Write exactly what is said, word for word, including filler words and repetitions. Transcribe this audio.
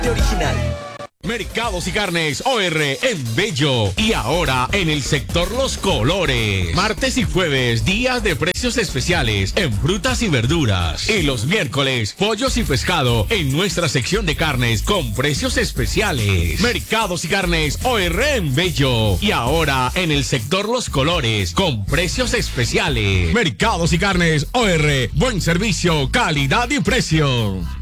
original. Mercados y Carnes O R en Bello y ahora en el sector Los Colores. Martes y jueves, días de precios especiales en frutas y verduras. Y los miércoles, pollos y pescado en nuestra sección de carnes con precios especiales. Mercados y Carnes O R en Bello y ahora en el sector Los Colores con precios especiales. Mercados y Carnes O R, buen servicio, calidad y precio.